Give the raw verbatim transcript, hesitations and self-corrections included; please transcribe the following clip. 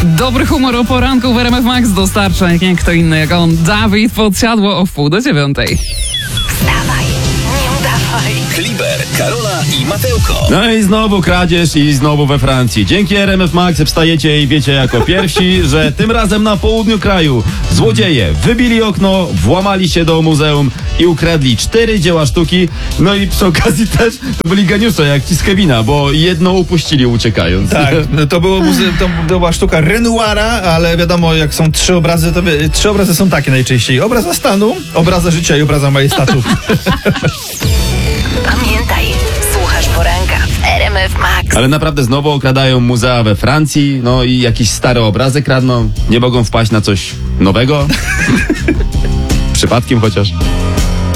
Dobry humor o poranku w R M F Max dostarcza nie kto inny jak on, Dawid Podsiadło o wpół do dziewiątej. Wstawaj, nie udawaj. Kliber, Karola i Mateuko. No i znowu kradzież i znowu we Francji. Dzięki R M F Max wstajecie i wiecie jako pierwsi, że tym razem na południu kraju złodzieje wybili okno, włamali się do muzeum i ukradli cztery dzieła sztuki. No i przy okazji też to byli geniusze jak ci z Kevina, bo jedno upuścili uciekając. Tak, to, było muze- to, to była sztuka Renoira, ale wiadomo, jak są trzy obrazy, to wie, trzy obrazy są takie najczęściej. Obraza stanu, obraza życia i obraza majestatu. Pamiętaj, słuchasz poranka w R M F Max. Ale naprawdę znowu okradają muzea we Francji, no i jakieś stare obrazy kradną. Nie mogą wpaść na coś nowego. Przypadkiem chociaż.